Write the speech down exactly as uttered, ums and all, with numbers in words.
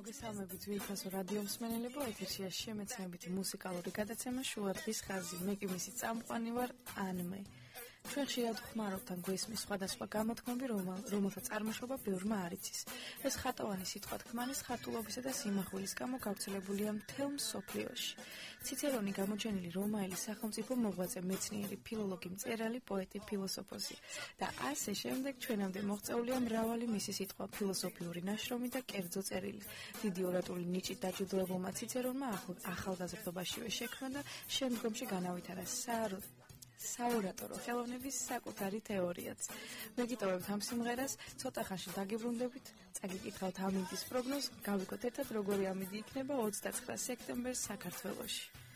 მოგესალმებით ძვირფასო რადიო მსმენელებო, ეთერშია შემეცნებითი მუსიკალური გადაცემა შუა დღის ხაზი. მე კი მისი წამყვანი ვარ ანმე. ჩვენ ხშირად ხმარობთ ან გვესმის სხვადასხვა გამოთქმები, რომელთა წარმოშობა ბევრმა არ იცის. ეს ხატოვანი სიტყვა-თქმანის ხატულობისა და სიმახვილის გამო გავრცელებულია მთელ მსოფლიოში. ციცერონი გამოჩენილი რომაელი სახელმწიფო მოღვაწე, მეცნიერი, ფილოლოგი, მწერალი, პოეტი, ფილოსოფოსი და ასე შემდეგ ჩვენამდე მოღწეულია მრავალი მისი სიტყვა, ფილოსოფიური ნაშრომი და კერძო წერილი. დიდი ორატული ნიჭით დაჯილდოებულმა ციცერონმა ახალგაზრდობაშივე შექმნა და შემდგომში განავითარა სარო საურატორო ხელოვნების საკუთარი თეორიაც. მეგიტოვებთ ამ სიმღერას, ცოტა ხანში დაგიბრუნდებით, წაგიკითხავთ ამინდის პროგნოზს, გავიგოთ ერთად როგორი ამინდი იქნება ოცდაცხრა სექტემბერს საქართველოში.